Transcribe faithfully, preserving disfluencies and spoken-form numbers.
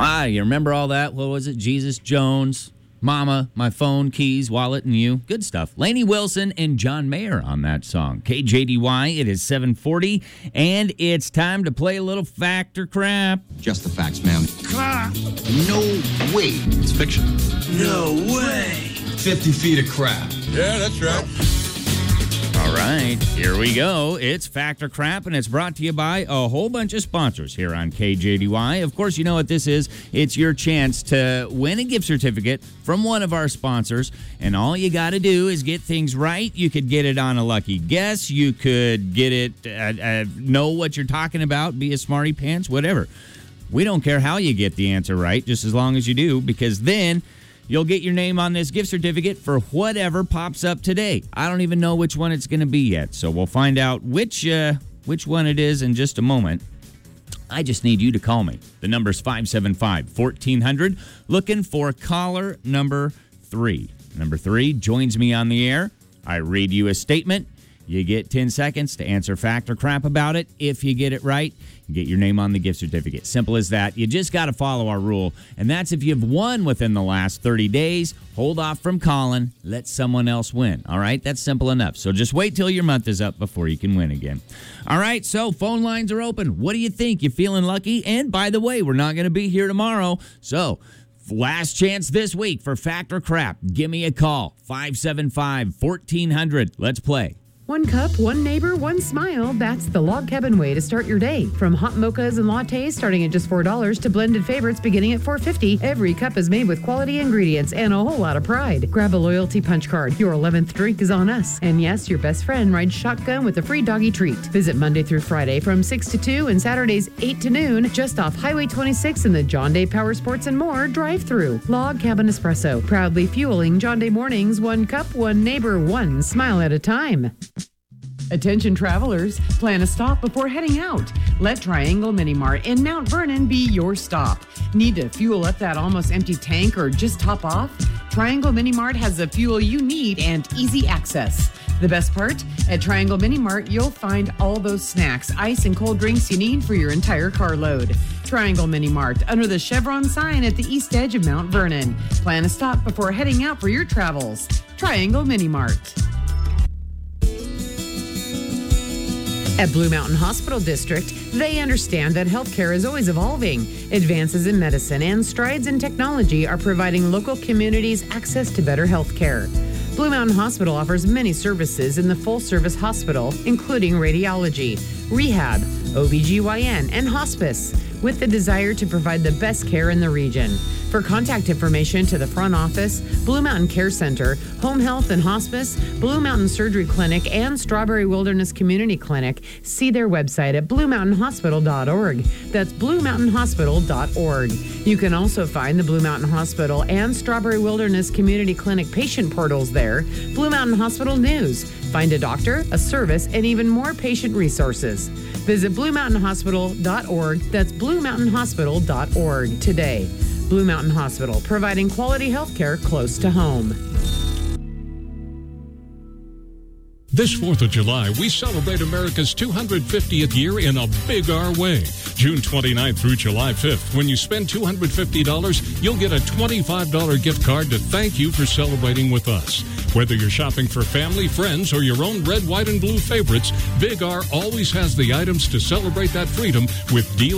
Ah, you remember all that? What was it? Jesus Jones, Mama, My Phone, Keys, Wallet, and You. Good stuff. Lainey Wilson and John Mayer on that song. K J D Y, it is seven forty, and it's time to play a little fact or crap. Just the facts, ma'am. Crap. No way. It's fiction. No way. fifty feet of crap. Yeah, that's right. All right, here we go. It's Fact or Crap, and it's brought to you by a whole bunch of sponsors here on K J D Y. Of course, you know what this is. It's your chance to win a gift certificate from one of our sponsors, and all you got to do is get things right. You could get it on a lucky guess. You could get it, uh, uh, know what you're talking about, be a smarty pants, whatever. We don't care how you get the answer right, just as long as you do, because then you'll get your name on this gift certificate for whatever pops up today. I don't even know which one it's going to be yet, so we'll find out which uh, which one it is in just a moment. I just need you to call me. The number's five seven five, fourteen hundred, looking for caller number three. Number three joins me on the air. I read you a statement. You get ten seconds to answer fact or crap about it. If you get it right, you get your name on the gift certificate. Simple as that. You just got to follow our rule, and that's if you've won within the last thirty days, hold off from calling, let someone else win. All right? That's simple enough. So just wait till your month is up before you can win again. All right, so phone lines are open. What do you think? You feeling lucky? And by the way, we're not going to be here tomorrow, so last chance this week for fact or crap. Give me a call. five seven five, fourteen hundred. Let's play. One cup, one neighbor, one smile. That's the Log Cabin way to start your day. From hot mochas and lattes starting at just four dollars to blended favorites beginning at four dollars and fifty cents, every cup is made with quality ingredients and a whole lot of pride. Grab a loyalty punch card. Your eleventh drink is on us. And yes, your best friend rides shotgun with a free doggy treat. Visit Monday through Friday from six to two and Saturdays eight to noon just off Highway twenty-six in the John Day Power Sports and More drive-thru. Log Cabin Espresso, proudly fueling John Day mornings, one cup, one neighbor, one smile at a time. Attention travelers, plan a stop before heading out. Let Triangle Mini Mart in Mount Vernon be your stop. Need to fuel up that almost empty tank or just top off? Triangle Mini Mart has the fuel you need and easy access. The best part? At Triangle Mini Mart, you'll find all those snacks, ice, and cold drinks you need for your entire carload. Triangle Mini Mart, under the Chevron sign at the east edge of Mount Vernon. Plan a stop before heading out for your travels. Triangle Mini Mart. At Blue Mountain Hospital District, they understand that healthcare is always evolving. Advances in medicine and strides in technology are providing local communities access to better healthcare. Blue Mountain Hospital offers many services in the full-service hospital, including radiology, rehab, O B G Y N, and hospice, with the desire to provide the best care in the region. For contact information to the front office, Blue Mountain Care Center, Home Health and Hospice, Blue Mountain Surgery Clinic, and Strawberry Wilderness Community Clinic, see their website at blue mountain hospital dot org. That's blue mountain hospital dot org. You can also find the Blue Mountain Hospital and Strawberry Wilderness Community Clinic patient portals there. Blue Mountain Hospital News. Find a doctor, a service, and even more patient resources. Visit blue mountain hospital dot org. That's blue mountain hospital dot org today. Blue Mountain Hospital, providing quality health care close to home. This fourth of July, we celebrate America's two hundred fiftieth year in a big R way. June twenty-ninth through July fifth. When you spend two hundred fifty dollars, you'll get a twenty-five dollars gift card to thank you for celebrating with us. Whether you're shopping for family, friends, or your own red, white, and blue favorites, Big R always has the items to celebrate that freedom with deals